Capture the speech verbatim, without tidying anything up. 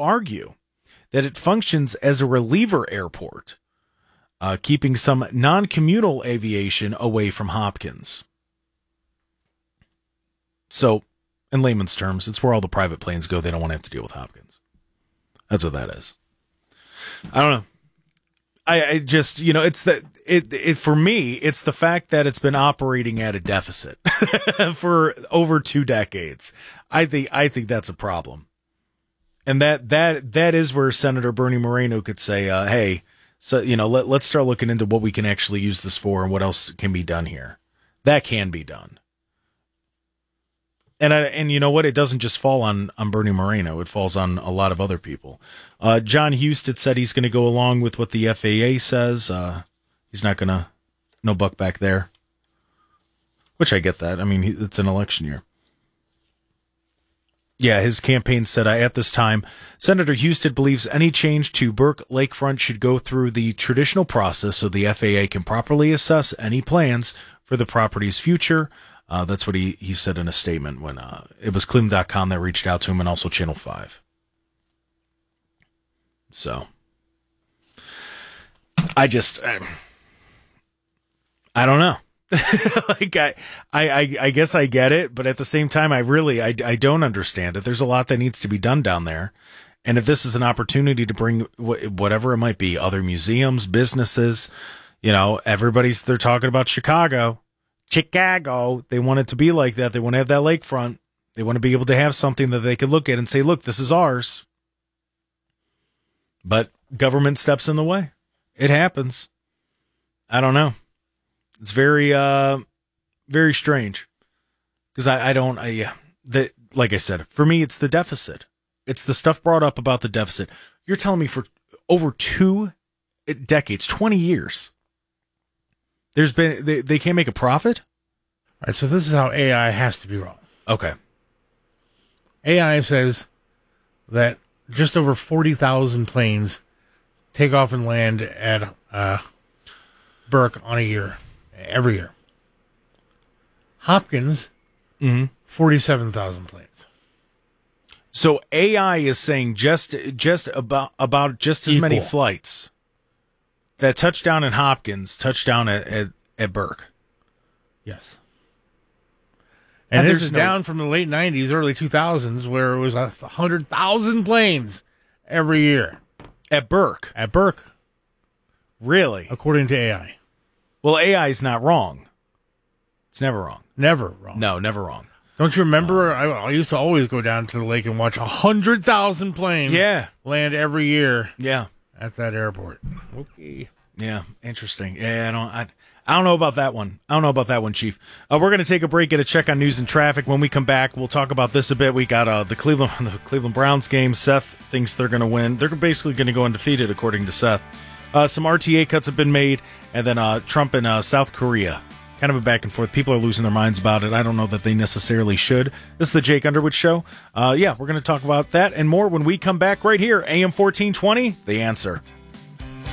argue that it functions as a reliever airport, uh, keeping some non-communal aviation away from Hopkins. So, in layman's terms, it's where all the private planes go. They don't want to have to deal with Hopkins. That's what that is. I don't know. I, I just, you know, it's the, it, it, for me, it's the fact that it's been operating at a deficit for over two decades. I think, I think that's a problem. And that, that, that is where Senator Bernie Moreno could say, uh, hey, so, you know, let, let's start looking into what we can actually use this for and what else can be done here. That can be done. And I, and you know what? It doesn't just fall on, on Bernie Moreno. It falls on a lot of other people. Uh, John Husted said he's going to go along with what the F A A says. Uh, he's not going to, no buck back there. Which I get that. I mean, it's an election year. Yeah, his campaign said, uh, at this time, Senator Husted believes any change to Burke Lakefront should go through the traditional process so the F A A can properly assess any plans for the property's future. Uh, that's what he, he said in a statement when uh, it was Cleveland dot com that reached out to him, and also Channel five. So, I just, I, I don't know. like, I, I, I guess I get it, but at the same time, I really, I, I don't understand it. There's a lot that needs to be done down there. And if this is an opportunity to bring wh- whatever it might be, other museums, businesses, you know, everybody's, they're talking about Chicago. Chicago, they want it to be like that. They want to have that lakefront. They want to be able to have something that they could look at and say, look, this is ours. But government steps in the way. It happens. I don't know. It's very, uh, very strange. Because I, I don't, I, yeah, the, like I said, for me, it's the deficit. It's the stuff brought up about the deficit. You're telling me for over two decades, twenty years, There's been they, they can't make a profit? All right, so this is how A I has to be wrong. Okay. A I says that just over forty thousand planes take off and land at uh, Burke on a year, every year. Hopkins, mm-hmm. forty-seven thousand planes. So A I is saying just just about about just as Equal. many flights that touchdown in Hopkins, touchdown at, at, at Burke. Yes. And, And this there's is no- down from the late nineties, early two thousands, where it was one hundred thousand planes every year At Burke. at Burke, Really? according to A I. Well, A I is not wrong. It's never wrong. Never wrong. No, never wrong. Don't you remember? I, I used to always go down to the lake and watch one hundred thousand planes Yeah. land every year Yeah. at that airport. Okay. Yeah. Interesting. Yeah, I don't I, I don't know about that one. I don't know about that one, Chief. Uh, we're going to take a break, get a check on news and traffic. When we come back, we'll talk about this a bit. We got uh, the Cleveland the Cleveland Browns game. Seth thinks they're going to win. They're basically going to go undefeated, according to Seth. Uh, some R T A cuts have been made, and then uh, Trump and uh, South Korea. Kind of a back and forth. People are losing their minds about it. I don't know that they necessarily should. This is the Jake Underwood Show. Uh, yeah, we're going to talk about that and more when we come back right here. A M fourteen twenty, The Answer.